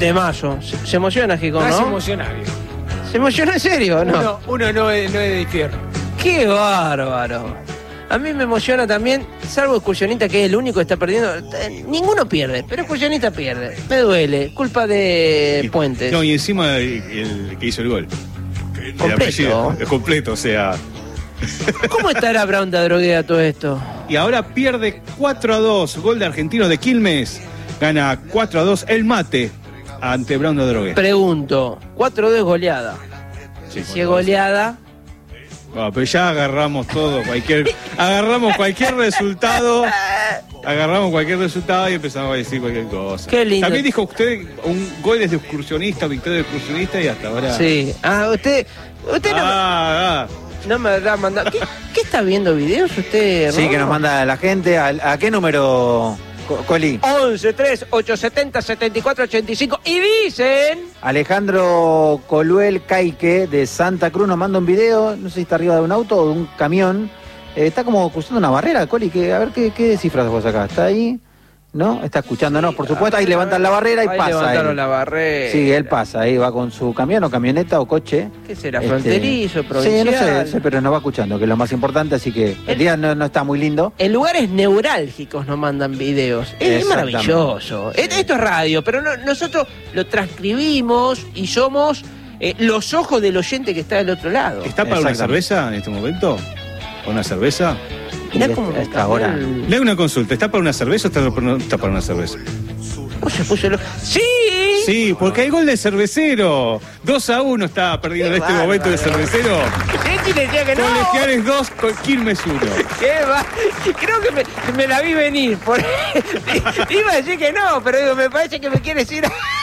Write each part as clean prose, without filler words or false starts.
temazo. Se emociona, Gijón, ¿no? Más emocionario. ¿Se emociona en serio o no? Uno no es de infierno. ¡Qué bárbaro! A mí me emociona también, salvo Excursionista, que es el único que está perdiendo. Ninguno pierde, pero Excursionista pierde. Me duele, culpa de Puentes. No, y encima el que hizo el gol. Completo. Es completo, o sea. ¿Cómo estará Brown de Droguea todo esto? Y ahora pierde 4-2. Gol de Argentinos de Quilmes. Gana 4-2 el Mate ante Brown de Droguea. Pregunto, 4-2 goleada. Sí, Si es goleada... Bueno, pero ya agarramos todo, agarramos cualquier resultado y empezamos a decir cualquier cosa. Qué lindo. También dijo usted goles de Excursionista, victoria de Excursionista y hasta ahora. Sí. Usted no me habrá mandado. ¿Qué está viendo videos usted? Sí, que nos manda la gente. ¿A qué número, Coli? 11-3-870-7485. Y dicen... Alejandro Coluel Caique de Santa Cruz nos manda un video, no sé si está arriba de un auto o de un camión. Está como cruzando una barrera, Coli, que a ver qué descifras vos acá. ¿Está ahí? ¿No? Está escuchándonos, por supuesto. Ahí levantan la barrera y ahí pasa. Levantaron la barrera. Sí, él pasa, ahí va con su camión o camioneta o coche. ¿Qué será? ¿Fronterizo, provincial? Sí, no sé, pero nos va escuchando, que es lo más importante, así que el día no está muy lindo. En lugares neurálgicos nos mandan videos. Es maravilloso. Esto es radio, pero nosotros lo transcribimos y somos los ojos del oyente que está del otro lado. ¿Está para una cerveza en este momento? ¿Una cerveza? Mirá cómo está ahora. Le hago una consulta, ¿está para una cerveza o no está para una cerveza? Se puso ¡Sí! Sí, porque hay gol de Cervecero. 2-1 está perdiendo en este momento de Cervecero. Este decía que no. Colegiales 2, Quilmes 1. ¿Qué va? Creo que me la vi venir. Iba a decir que no, pero digo, me parece que me quiere decir...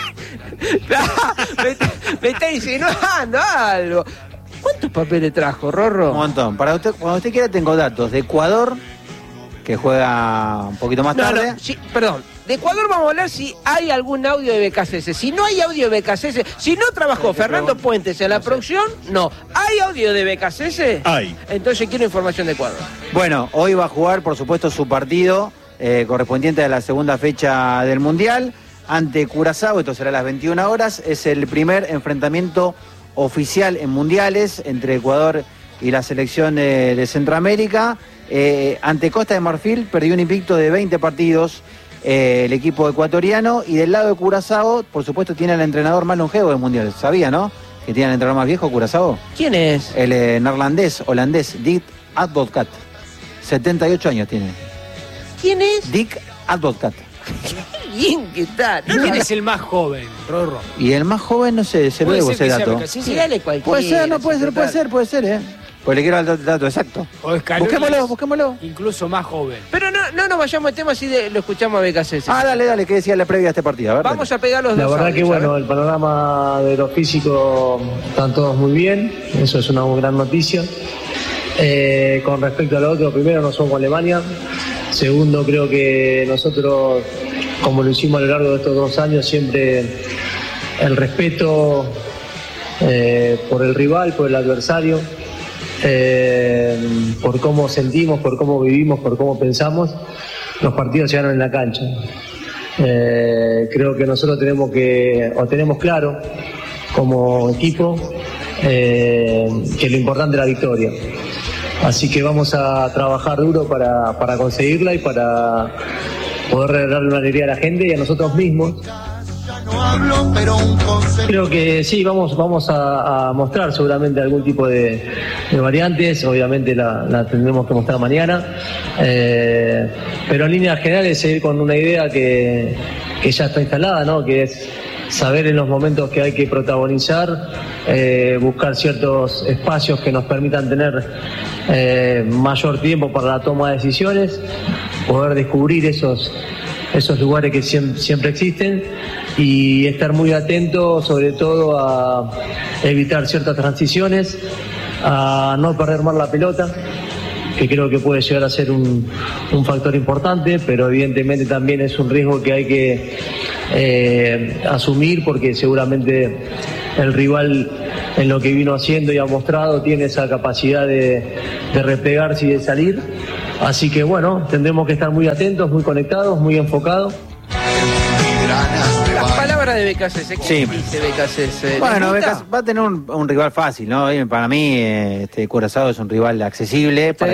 me está insinuando algo. ¿Cuántos papeles trajo, Rorro? Un montón. Para usted, cuando usted quiera, tengo datos de Ecuador, que juega un poquito más tarde. Sí, perdón. De Ecuador vamos a hablar si hay algún audio de BKCS. Si no hay audio de BKCS, si no trabajó Fernando Puentes en la producción, no. ¿Hay audio de BKCS? Hay. Entonces quiero información de Ecuador. Bueno, hoy va a jugar, por supuesto, su partido correspondiente a la segunda fecha del Mundial ante Curazao. Esto será a las 21 horas. Es el primer enfrentamiento oficial en mundiales entre Ecuador y la selección de Centroamérica. Ante Costa de Marfil perdió un invicto de 20 partidos el equipo ecuatoriano, y del lado de Curazao, por supuesto, tiene al entrenador más longevo del mundial. ¿Sabía, no? Que tiene al entrenador más viejo, Curazao. ¿Quién es? El holandés, Dick Advocaat. 78 años tiene. ¿Quién es? Dick Advocaat. ¿Quién que está? ¿Quién es el más joven, Rorro? Y el más joven, no sé, se ve ese dato. Sí, dale cualquiera. Puede ser, Pues le quiero el dato exacto. Busquémoslo. Incluso más joven. Pero no nos vayamos al tema, así lo escuchamos a BKCS. Dale, ¿qué decía la previa a este partido? A ver, vamos a pegar los dos. La verdad que bueno, el panorama de lo físico están todos muy bien, eso es una gran noticia. Con respecto a lo otro, primero no somos Alemania. Segundo, creo que nosotros, como lo hicimos a lo largo de estos 2 años, siempre el respeto por el rival, por el adversario, por cómo sentimos, por cómo vivimos, por cómo pensamos, los partidos se ganan en la cancha. Creo que nosotros tenemos claro como equipo que lo importante es la victoria. Así que vamos a trabajar duro para conseguirla y para poder darle una alegría a la gente y a nosotros mismos. Creo que sí, vamos a mostrar seguramente algún tipo de variantes, obviamente la tendremos que mostrar mañana, pero en líneas generales seguir con una idea que ya está instalada, ¿no? Que es saber en los momentos que hay que protagonizar, buscar ciertos espacios que nos permitan tener mayor tiempo para la toma de decisiones, poder descubrir esos lugares que siempre existen y estar muy atento sobre todo a evitar ciertas transiciones, a no perder más la pelota, que creo que puede llegar a ser un factor importante, pero evidentemente también es un riesgo que hay que asumir, porque seguramente el rival, en lo que vino haciendo y ha mostrado, tiene esa capacidad de replegarse y de salir. Así que bueno, tendremos que estar muy atentos, muy conectados, muy enfocados. Las palabras de BKC? ¿Qué Sí. dice BKC? Bueno, va a tener un rival fácil, ¿no? Para mí, Curazao es un rival accesible para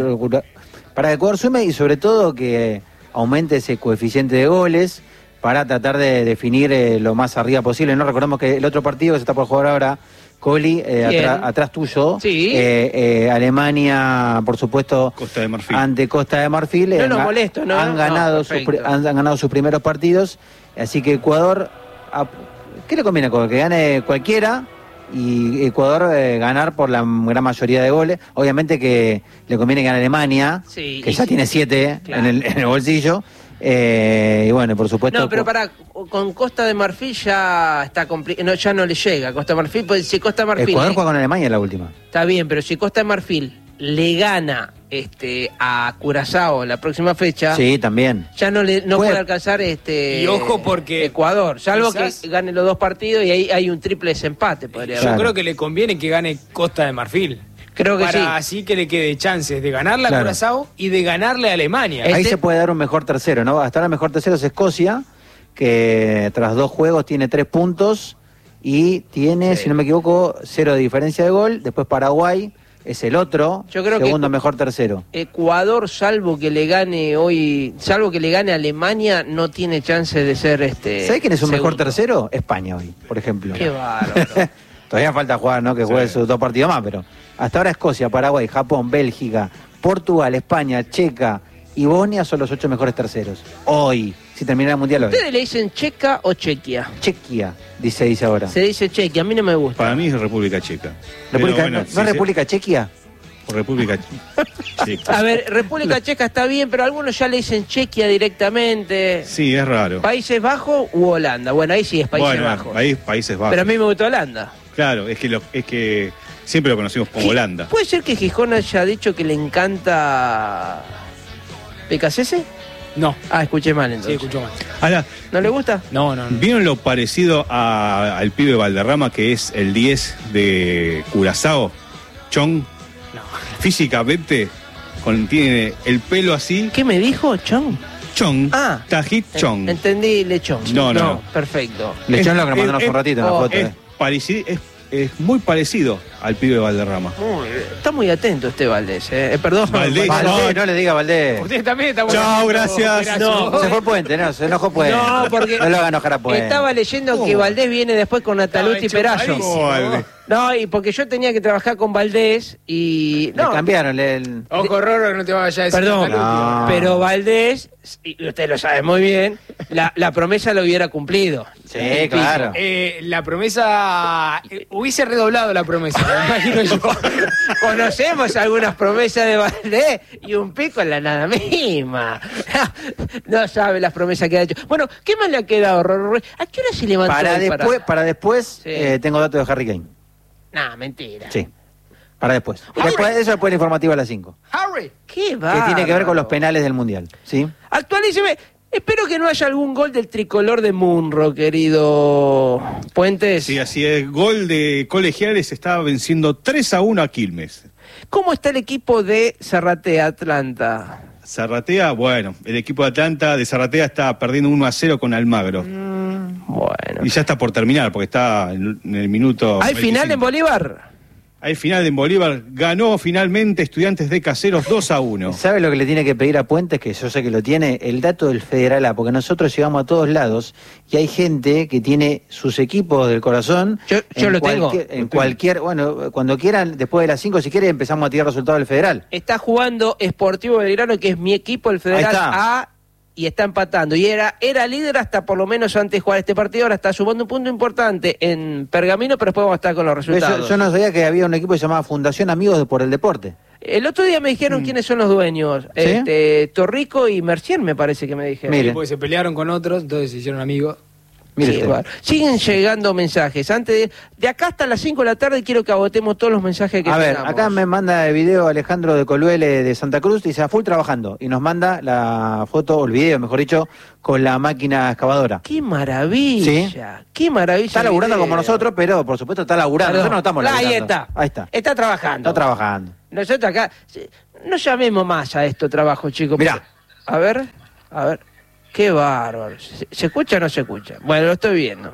que Ecuador sume y sobre todo que aumente ese coeficiente de goles para tratar de definir lo más arriba posible. No recordemos que el otro partido que se está por jugar ahora, Coli, atrás tuyo, sí. Alemania, por supuesto, Costa de Marfil. ante Costa de Marfil. No nos molesto, ¿no? Han ganado, han ganado sus primeros partidos, así que Ecuador, ¿qué le conviene? Que gane cualquiera y Ecuador ganar por la gran mayoría de goles. Obviamente que le conviene ganar Alemania, sí, que ya tiene 7 claro. en el bolsillo. Y bueno, por supuesto. No, pero con Costa de Marfil ya está complicado. No, ya no le llega a Costa de Marfil. Pues si Costa de Marfil. Ecuador juega con Alemania en la última. Está bien, pero si Costa de Marfil le gana a Curazao en la próxima fecha. Sí, también. Ya no puede alcanzar Y ojo porque Ecuador, salvo quizás, que gane los 2 partidos y ahí hay un triple desempate, podría haber. Yo creo que le conviene que gane Costa de Marfil. Creo que para sí. así que le quede chances de ganarle a Curazao y de ganarle a Alemania. Ahí se puede dar un mejor tercero, ¿no? Hasta ahora el mejor tercero es Escocia, que tras 2 juegos tiene 3 puntos y tiene, si no me equivoco, 0 de diferencia de gol. Después Paraguay es el otro, yo creo segundo que mejor tercero. Ecuador, salvo que le gane a Alemania, no tiene chance de ser ¿Sabés quién es un mejor tercero? España hoy, por ejemplo. Qué bárbaro. Todavía falta jugar, ¿no? Que juegue sus 2 partidos más, pero hasta ahora Escocia, Paraguay, Japón, Bélgica, Portugal, España, Checa y Bosnia son los 8 mejores terceros. Hoy, si termina el Mundial hoy. ¿Ustedes le dicen Checa o Chequia? Chequia, dice ahora. Se dice Chequia, a mí no me gusta. Para mí es República Checa. ¿No es República Chequia? O República Checa. A ver, República Checa está bien, pero algunos ya le dicen Chequia directamente. Sí, es raro. ¿Países Bajos u Holanda? Bueno, ahí sí es Países Bajos. Ahí Países Bajos. Pero a mí me gusta Holanda. Claro, es que siempre lo conocimos como Holanda. ¿Puede ser que Gijón haya dicho que le encanta BKC? No. Ah, escuché mal entonces. Sí, escuchó mal. Ahora, ¿No le gusta? No. ¿vieron lo parecido al pibe Valderrama, que es el 10 de Curazao? Chong. No. Físicamente tiene el pelo así. ¿Qué me dijo, Chong? Chong. Ah. Tajit Chong. Entendí lechón. No. Perfecto. Lechón lo que nos mandaron hace un ratito en la foto. Es muy parecido al pibe Valderrama. Está muy atento este Valdés. Perdón. Valdés. Valdés, no le diga Valdés. Usted también está Chao, gracias. No. Se fue Puente, no, se enojó Puente. No, porque no lo haga enojar a Puente. estaba leyendo que Valdés viene después con Natalucci y Perayo. No, y porque yo tenía que trabajar con Valdés y... Le No, cambiaron el... Ojo, Rorro, no te vayas a decir. perdón, No. pero Valdés, y usted lo sabe muy bien, la promesa lo hubiera cumplido. Sí, claro. La promesa... hubiese redoblado la promesa, me imagino yo. Conocemos algunas promesas de Valdés y un pico en la nada misma. No sabe las promesas que ha hecho. Bueno, ¿qué más le ha quedado, Rorro? ¿A qué hora se levantó? Para después Sí. tengo datos de Harry Kane. Nah, mentira. Sí. Para después. Eso después la informativa a las 5. Harry. ¿Qué va? Que tiene que ver con los penales del Mundial. ¿Sí? Actualíceme. Espero que no haya algún gol del tricolor de Munro, querido Puentes. Sí, así es. Gol de Colegiales, estaba venciendo 3-1 a Quilmes. ¿Cómo está el equipo de Zarratea Atlanta? Zarratea, bueno, el equipo de Zarratea está perdiendo 1-0 con Almagro. Bueno. Y ya está por terminar, porque está en el minuto... ¿Hay 25. final en Bolívar? Hay final en Bolívar. Ganó finalmente Estudiantes de Caseros 2-1. ¿Sabe lo que le tiene que pedir a Puentes? Que yo sé que lo tiene, el dato del Federal A, porque nosotros llegamos a todos lados y hay gente que tiene sus equipos del corazón. Yo lo tengo. En cualquier, bueno, cuando quieran, después de las 5, si quieren, empezamos a tirar resultados del Federal. Está jugando Sportivo Belgrano, que es mi equipo, el Federal Ahí está. A, y está empatando. Y era líder hasta por lo menos antes de jugar este partido. Ahora está sumando un punto importante en Pergamino, pero después vamos a estar con los resultados. Yo no sabía que había un equipo que se llamaba Fundación Amigos por el Deporte. El otro día me dijeron quiénes son los dueños. ¿Sí? Torrico y Mercier, me parece que me dijeron. Mire. Porque se pelearon con otros, entonces se hicieron amigos. Mire Sí, usted. bueno. Siguen llegando mensajes. Antes de acá hasta las 5 de la tarde quiero que agotemos todos los mensajes que A ver, tengamos. acá me manda el video Alejandro de Coluele de Santa Cruz, dice a full trabajando, y nos manda la foto, o el video, mejor dicho, con la máquina excavadora. ¡Qué maravilla! ¡Qué maravilla! Está el laburando video. como nosotros, pero por supuesto está laburando. Perdón. Nosotros no estamos laburando. Ahí está. Ahí está. Está trabajando. Está trabajando. Nosotros acá, no llamemos más a esto trabajo, chicos. Mirá. A ver. Qué bárbaro. ¿Se escucha o no se escucha? Bueno, lo estoy viendo.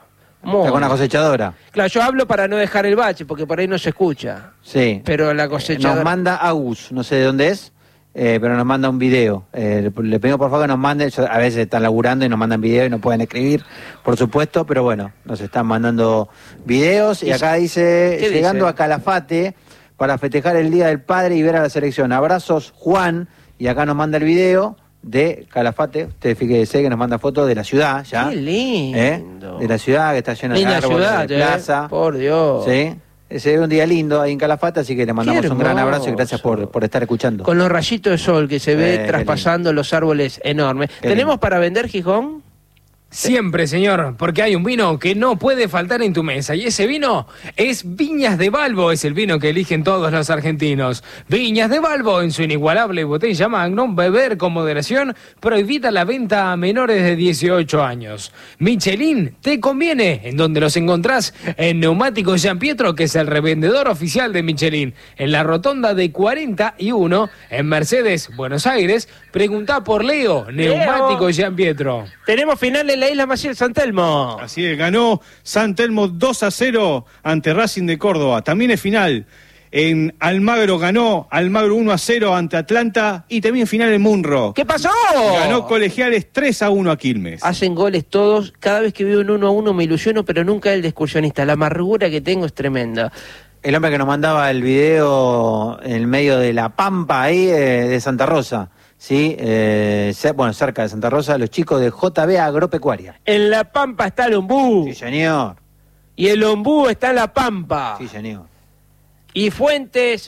Está con una cosechadora. Claro, yo hablo para no dejar el bache, porque por ahí no se escucha. Sí. Pero la cosechadora... Nos manda Agus, no sé de dónde es, pero nos manda un video. Le pedimos por favor que nos manden, a veces están laburando y nos mandan videos y no pueden escribir, por supuesto, pero bueno, nos están mandando videos y acá dice, llegando a Calafate para festejar el Día del Padre y ver a la selección. Abrazos, Juan, y acá nos manda el video de Calafate. Usted fíjese que nos manda fotos de la ciudad ya. ¡Qué lindo! De la ciudad que está llena de árboles, ciudad, de plaza. Por Dios. Sí. Se ve un día lindo ahí en Calafate, así que le mandamos un gran abrazo y gracias por estar escuchando. Con los rayitos de sol que se ve traspasando los árboles enormes. ¿Tenemos para vender, Gijón? Siempre, señor, porque hay un vino que no puede faltar en tu mesa, y ese vino es Viñas de Balbo, es el vino que eligen todos los argentinos. Viñas de Balbo, en su inigualable botella Magnum, beber con moderación, prohibida la venta a menores de 18 años. Michelin, te conviene, en donde los encontrás en Neumáticos Gian Pietro, que es el revendedor oficial de Michelin, en la rotonda de 41, en Mercedes, Buenos Aires. Preguntá por Leo, Neumáticos Gian Pietro. Tenemos final en la Isla Maciel, San Telmo. Así es, ganó San Telmo 2-0 ante Racing de Córdoba. También es final. En Almagro ganó Almagro 1-0 ante Atlanta y también final en Munro. ¿Qué pasó? Ganó Colegiales 3-1 a Quilmes. Hacen goles todos. Cada vez que veo un 1-1 me ilusiono, pero nunca el de excursionista. La amargura que tengo es tremenda. El hombre que nos mandaba el video en el medio de la pampa ahí de Santa Rosa. Sí, bueno, cerca de Santa Rosa, los chicos de JB Agropecuaria. En La Pampa está el ombú. Sí, señor. Y el ombú está en La Pampa. Sí, señor. Y Puentes.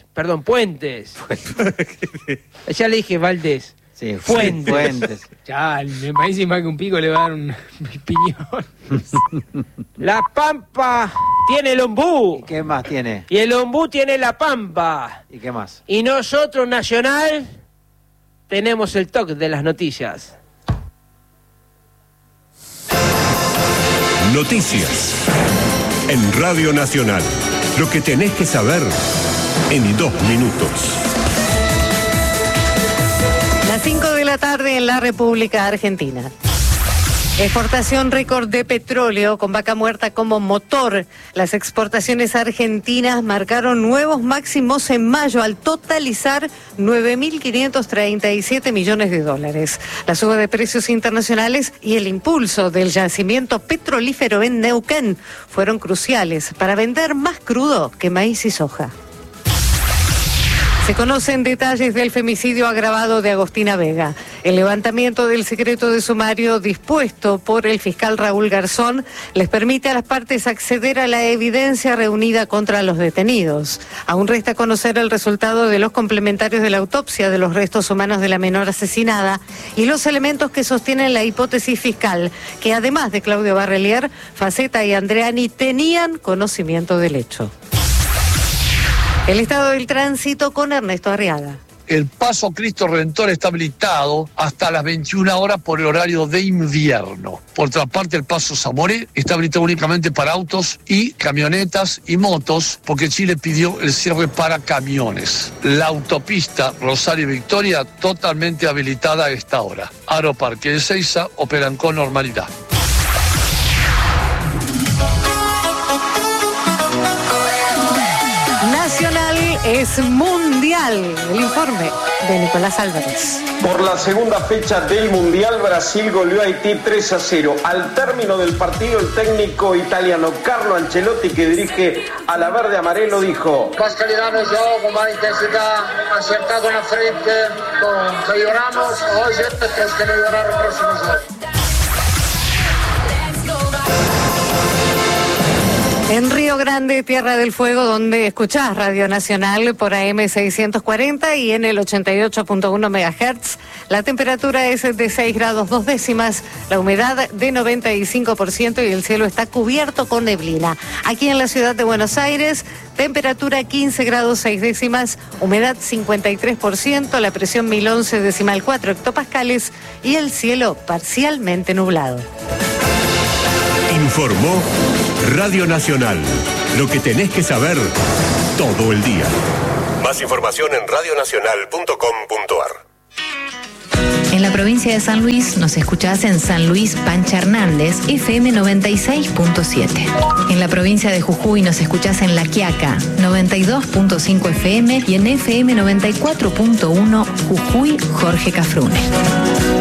Ya le dije Valdés. Sí, Fuentes. Ya, me parece más que un pico le va a dar un piñón. La Pampa tiene el ombú. ¿Y qué más tiene? Y el ombú tiene La Pampa. ¿Y qué más? Y nosotros, Nacional, tenemos el toque de las noticias. Noticias en Radio Nacional. Lo que tenés que saber en 2 minutos. Las 5 de la tarde en la República Argentina. Exportación récord de petróleo con Vaca Muerta como motor. Las exportaciones argentinas marcaron nuevos máximos en mayo al totalizar 9.537 millones de dólares. La suba de precios internacionales y el impulso del yacimiento petrolífero en Neuquén fueron cruciales para vender más crudo que maíz y soja. Se conocen detalles del femicidio agravado de Agostina Vega. El levantamiento del secreto de sumario dispuesto por el fiscal Raúl Garzón les permite a las partes acceder a la evidencia reunida contra los detenidos. Aún resta conocer el resultado de los complementarios de la autopsia de los restos humanos de la menor asesinada y los elementos que sostienen la hipótesis fiscal, que además de Claudio Barrelier, Faceta y Andreani tenían conocimiento del hecho. El estado del tránsito con Ernesto Arriaga. El paso Cristo Redentor está habilitado hasta las 21 horas por el horario de invierno. Por otra parte, el paso Zamoré está habilitado únicamente para autos y camionetas y motos, porque Chile pidió el cierre para camiones. La autopista Rosario Victoria totalmente habilitada a esta hora. Aeroparque de Ezeiza operan con normalidad. Nacional es mundial. El informe de Nicolás Álvarez. Por la segunda fecha del Mundial, Brasil goleó a Haití 3-0. Al término del partido, el técnico italiano Carlo Ancelotti, que dirige a la verde amarelo, dijo: más calidad de juego, con más intensidad, acertado en la frente, no lloramos, hoy tenemos que no llorar el próximo juego. En Río Grande, Tierra del Fuego, donde escuchás Radio Nacional por AM 640 y en el 88.1 MHz, la temperatura es de 6 grados 2 décimas, la humedad de 95% y el cielo está cubierto con neblina. Aquí en la ciudad de Buenos Aires, temperatura 15 grados 6 décimas, humedad 53%, la presión 1011,4 hectopascales y el cielo parcialmente nublado. Informó Radio Nacional. Lo que tenés que saber todo el día. Más información en radionacional.com.ar. En la provincia de San Luis nos escuchás en San Luis Pancha Hernández, FM 96.7. En la provincia de Jujuy nos escuchás en La Quiaca, 92.5 FM y en FM 94.1 Jujuy Jorge Cafrune.